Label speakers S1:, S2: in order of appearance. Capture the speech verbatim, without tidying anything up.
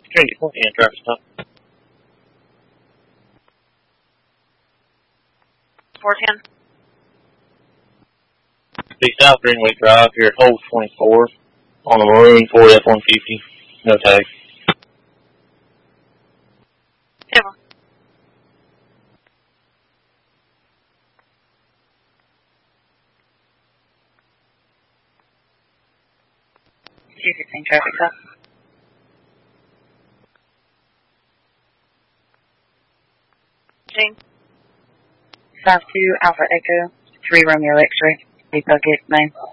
S1: Trinity twenty and traffic stop.
S2: four ten.
S1: The South Greenway Drive here at Holes twenty-four on the maroon Ford F one fifty. No tag.
S2: Ever. two fifteen traffic stop. Gene.
S3: five two Alpha Echo, three Romeo X-ray, big bucket, name.